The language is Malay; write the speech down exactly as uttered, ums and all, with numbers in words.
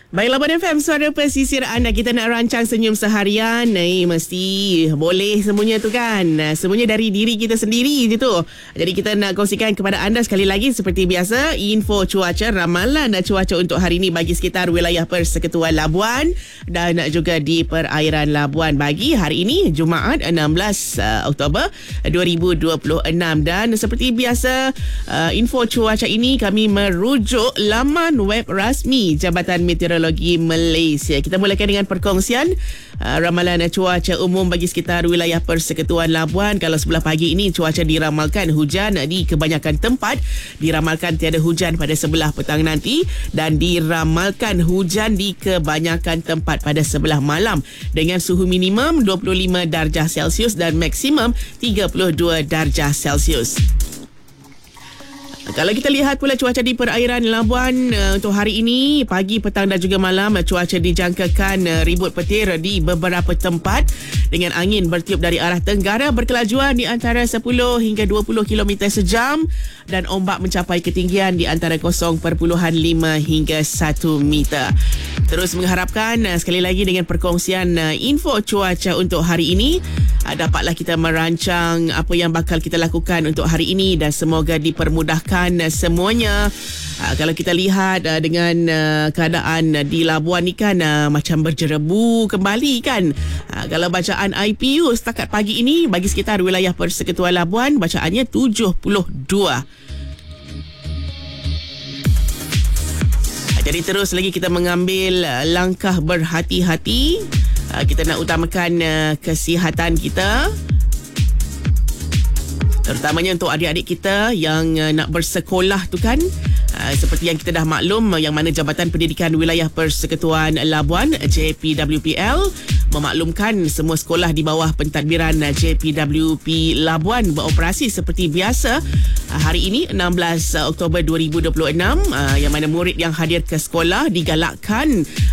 Baiklah, Labuan F M, suara pesisir anda. Kita nak rancang senyum seharian. Eh, mesti boleh semuanya tu kan. Semuanya dari diri kita sendiri je tu. Jadi kita nak kongsikan kepada anda sekali lagi seperti biasa, info cuaca, ramalan cuaca untuk hari ini bagi sekitar wilayah Persekutuan Labuan dan juga di perairan Labuan bagi hari ini Jumaat enam belas Oktober dua ribu dua puluh enam. Dan seperti biasa, info cuaca ini kami merujuk laman web rasmi Jabatan Meteorologi Malaysia. Kita mulakan dengan perkongsian uh, ramalan cuaca umum bagi sekitar wilayah Persekutuan Labuan. Kalau sebelah pagi ini cuaca diramalkan hujan di kebanyakan tempat, diramalkan tiada hujan pada sebelah petang nanti dan diramalkan hujan di kebanyakan tempat pada sebelah malam dengan suhu minimum dua puluh lima darjah Celsius dan maksimum tiga puluh dua darjah Celsius. Kalau kita lihat pula cuaca di perairan Labuan uh, untuk hari ini, pagi, petang dan juga malam, uh, cuaca dijangkakan uh, ribut petir di beberapa tempat dengan angin bertiup dari arah tenggara berkelajuan di antara sepuluh hingga dua puluh kilometer sejam dan ombak mencapai ketinggian di antara kosong perpuluhan lima hingga satu meter. Terus mengharapkan uh, sekali lagi dengan perkongsian uh, info cuaca untuk hari ini, uh, dapatlah kita merancang apa yang bakal kita lakukan untuk hari ini dan semoga dipermudahkan semuanya. Uh, kalau kita lihat uh, dengan uh, keadaan uh, di Labuan ni kan uh, macam berjerebu kembali kan. Uh, kalau bacaan I P U setakat pagi ini bagi sekitar wilayah Persekutuan Labuan, bacaannya tujuh puluh dua. Uh, jadi terus lagi kita mengambil uh, langkah berhati-hati. Uh, kita nak utamakan uh, kesihatan kita, terutamanya untuk adik-adik kita yang uh, nak bersekolah tu kan. Uh, seperti yang kita dah maklum, yang mana Jabatan Pendidikan Wilayah Persekutuan Labuan J P W P L memaklumkan semua sekolah di bawah pentadbiran J P W P Labuan beroperasi seperti biasa uh, hari ini enam belas Oktober dua ribu dua puluh enam, uh, yang mana murid yang hadir ke sekolah digalakkan